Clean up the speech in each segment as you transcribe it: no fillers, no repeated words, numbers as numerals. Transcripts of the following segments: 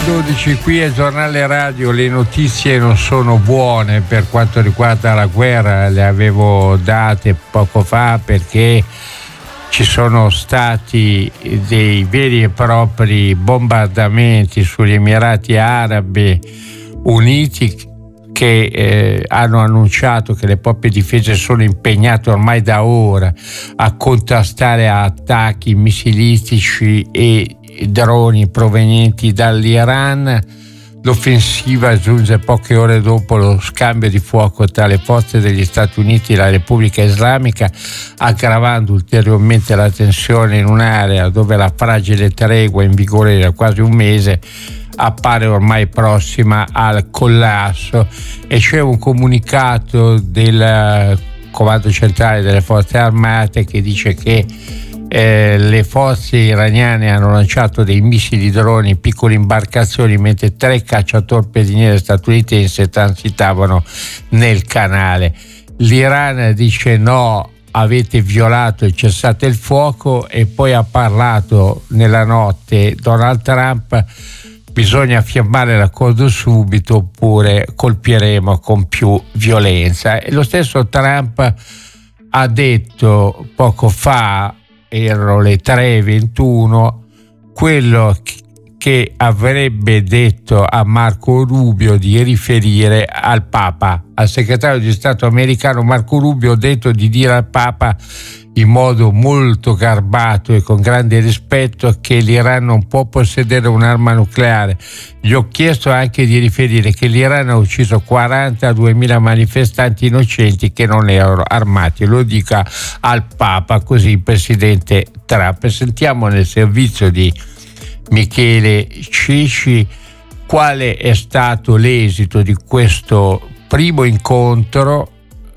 12 qui al giornale radio. Le notizie non sono buone per quanto riguarda la guerra, le avevo date poco fa perché ci sono stati dei veri e propri bombardamenti sugli Emirati Arabi Uniti che hanno annunciato che le proprie difese sono impegnate ormai da ora a contrastare attacchi missilistici e droni provenienti dall'Iran. L'offensiva giunge poche ore dopo lo scambio di fuoco tra le forze degli Stati Uniti e la Repubblica Islamica, aggravando ulteriormente la tensione in un'area dove la fragile tregua in vigore da quasi un mese appare ormai prossima al collasso. E c'è un comunicato del Comando Centrale delle Forze Armate che dice che le forze iraniane hanno lanciato dei missili droni in piccole imbarcazioni mentre 3 cacciatorpediniere statunitensi transitavano nel canale. L'Iran dice no, avete violato il cessate il fuoco, e poi ha parlato nella notte Donald Trump: bisogna firmare l'accordo subito oppure colpiremo con più violenza. E lo stesso Trump ha detto poco fa, erano le 3:21, quello che avrebbe detto a Marco Rubio di riferire al Papa, al segretario di Stato americano Marco Rubio. Ha detto di dire al Papa in modo molto garbato e con grande rispetto che l'Iran non può possedere un'arma nucleare. Gli ho chiesto anche di riferire che l'Iran ha ucciso 42.000 manifestanti innocenti che non erano armati. Lo dica al Papa, così il presidente Trump. Sentiamo nel servizio di Michele Cicci quale è stato l'esito di questo primo incontro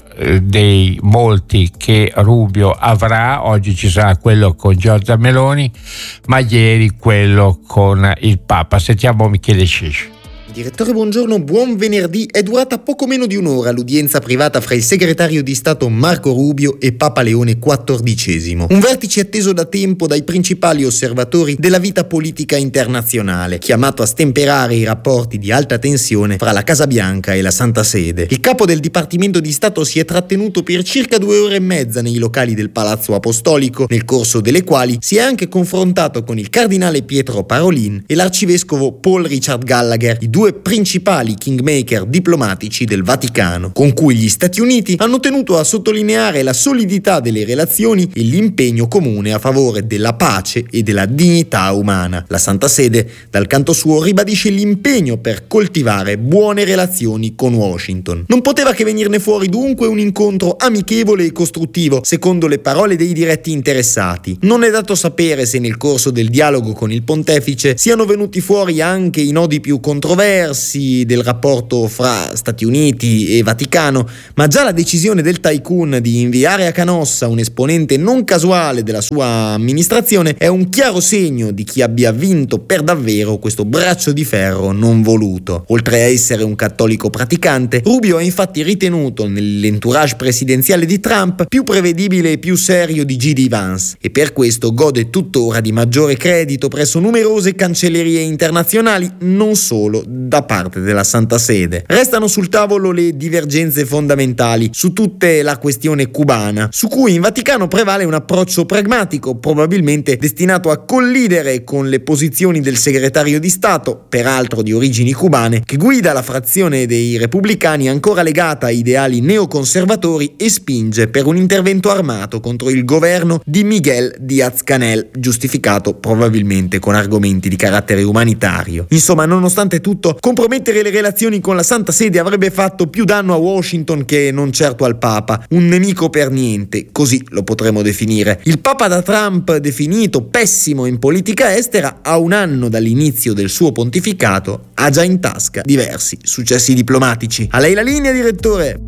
dei molti che Rubio avrà. Oggi ci sarà quello con Giorgia Meloni, ma ieri quello con il Papa. Sentiamo Michele Cicci. Direttore, buongiorno, buon venerdì. È durata poco meno di un'ora l'udienza privata fra il segretario di Stato Marco Rubio e Papa Leone XIV. Un vertice atteso da tempo dai principali osservatori della vita politica internazionale, chiamato a stemperare i rapporti di alta tensione fra la Casa Bianca e la Santa Sede. Il capo del Dipartimento di Stato si è trattenuto per circa 2 ore e mezza nei locali del Palazzo Apostolico, nel corso delle quali si è anche confrontato con il cardinale Pietro Parolin e l'arcivescovo Paul Richard Gallagher, i 2 principali kingmaker diplomatici del Vaticano, con cui gli Stati Uniti hanno tenuto a sottolineare la solidità delle relazioni e l'impegno comune a favore della pace e della dignità umana. La Santa Sede, dal canto suo, ribadisce l'impegno per coltivare buone relazioni con Washington. Non poteva che venirne fuori dunque un incontro amichevole e costruttivo, secondo le parole dei diretti interessati. Non è dato sapere se nel corso del dialogo con il pontefice siano venuti fuori anche i nodi più controversi del rapporto fra Stati Uniti e Vaticano, ma già la decisione del tycoon di inviare a Canossa un esponente non casuale della sua amministrazione è un chiaro segno di chi abbia vinto per davvero questo braccio di ferro non voluto. Oltre a essere un cattolico praticante, Rubio è infatti ritenuto nell'entourage presidenziale di Trump più prevedibile e più serio di J.D. Vance, e per questo gode tuttora di maggiore credito presso numerose cancellerie internazionali, non solo da parte della Santa Sede. Restano sul tavolo le divergenze fondamentali su tutta la questione cubana, su cui in Vaticano prevale un approccio pragmatico, probabilmente destinato a collidere con le posizioni del segretario di Stato, peraltro di origini cubane, che guida la frazione dei repubblicani ancora legata a ideali neoconservatori e spinge per un intervento armato contro il governo di Miguel Díaz-Canel, giustificato probabilmente con argomenti di carattere umanitario. Insomma, nonostante tutto, compromettere le relazioni con la Santa Sede avrebbe fatto più danno a Washington che non certo al Papa. Un nemico per niente, così lo potremmo definire. Il Papa da Trump definito pessimo in politica estera, a un anno dall'inizio del suo pontificato, ha già in tasca diversi successi diplomatici. A lei la linea, direttore.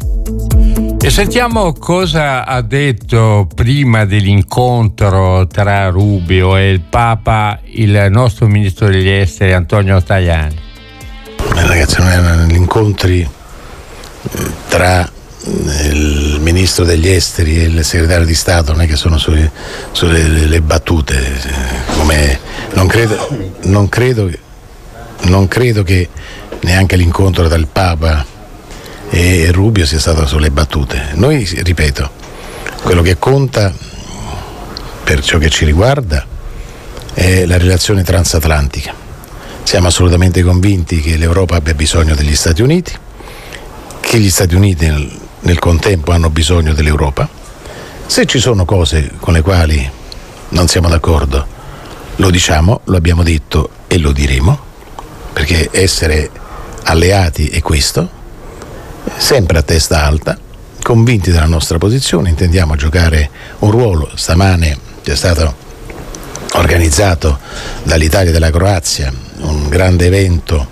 E sentiamo cosa ha detto prima dell'incontro tra Rubio e il Papa il nostro ministro degli esteri Antonio Tajani. Ragazzi, non erano gli incontri tra il ministro degli esteri e il segretario di Stato, non è che sono sulle battute, come non credo non credo che neanche l'incontro tra il Papa e Rubio sia stato sulle battute. Noi, ripeto, quello che conta per ciò che ci riguarda è la relazione transatlantica. Siamo assolutamente convinti che l'Europa abbia bisogno degli Stati Uniti, che gli Stati Uniti nel contempo hanno bisogno dell'Europa. Se ci sono cose con le quali non siamo d'accordo, lo diciamo, lo abbiamo detto e lo diremo, perché essere alleati è questo, sempre a testa alta, convinti della nostra posizione, intendiamo giocare un ruolo. Stamane c'è stato organizzato dall'Italia e dalla Croazia un grande evento.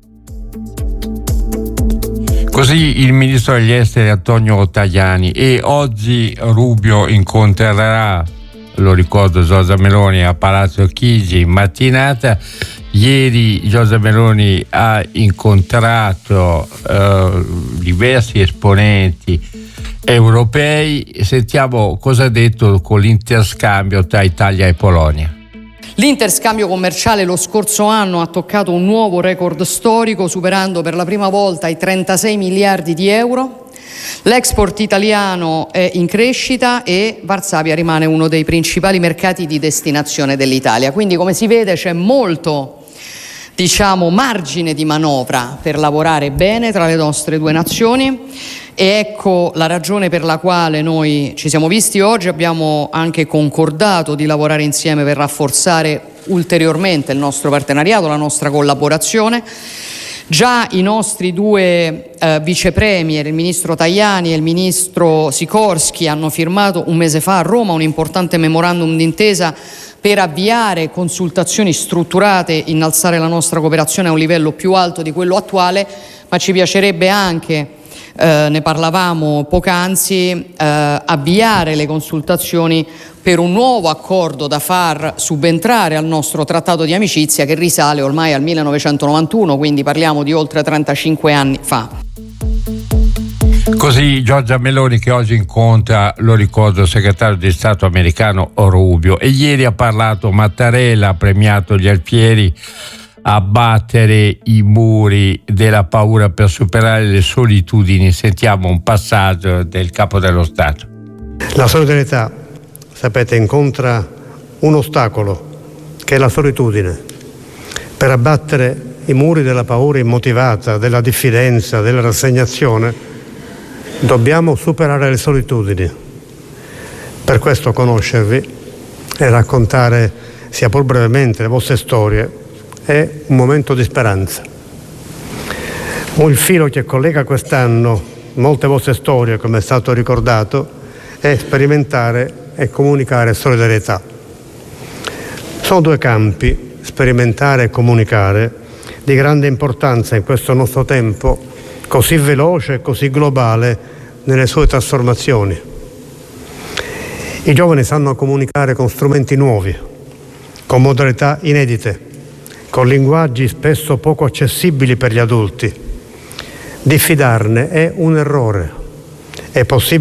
Così il ministro degli esteri Antonio Tajani, e oggi Rubio incontrerà, lo ricordo, Giorgia Meloni a Palazzo Chigi in mattinata. Ieri Giorgia Meloni ha incontrato diversi esponenti europei. Sentiamo cosa ha detto con l'interscambio tra Italia e Polonia. L'interscambio commerciale lo scorso anno ha toccato un nuovo record storico, superando per la prima volta i 36 miliardi di euro. L'export italiano è in crescita e Varsavia rimane uno dei principali mercati di destinazione dell'Italia. Quindi, come si vede, c'è molto, margine di manovra per lavorare bene tra le nostre due nazioni. E ecco la ragione per la quale noi ci siamo visti oggi. Abbiamo anche concordato di lavorare insieme per rafforzare ulteriormente il nostro partenariato, la nostra collaborazione. Già i nostri due vice premier, il ministro Tajani e il ministro Sikorski, hanno firmato un mese fa a Roma un importante memorandum d'intesa per avviare consultazioni strutturate, innalzare la nostra cooperazione a un livello più alto di quello attuale, ma ci piacerebbe anche, ne parlavamo poc'anzi, avviare le consultazioni per un nuovo accordo da far subentrare al nostro trattato di amicizia, che risale ormai al 1991, quindi parliamo di oltre 35 anni fa. Così Giorgia Meloni, che oggi incontra, lo ricordo, il segretario di Stato americano Rubio, e ieri ha parlato Mattarella, ha premiato gli alfieri a battere i muri della paura per superare le solitudini. Sentiamo un passaggio del Capo dello Stato. La solidarietà, sapete, incontra un ostacolo, che è la solitudine. Per abbattere i muri della paura immotivata, della diffidenza, della rassegnazione, dobbiamo superare le solitudini. Per questo conoscervi e raccontare, sia pur brevemente, le vostre storie è un momento di speranza. Il filo che collega quest'anno molte vostre storie, come è stato ricordato, è sperimentare e comunicare solidarietà. Sono due campi, sperimentare e comunicare, di grande importanza in questo nostro tempo così veloce e così globale nelle sue trasformazioni. I giovani sanno comunicare con strumenti nuovi, con modalità inedite, con linguaggi spesso poco accessibili per gli adulti. Diffidarne è un errore. È possibile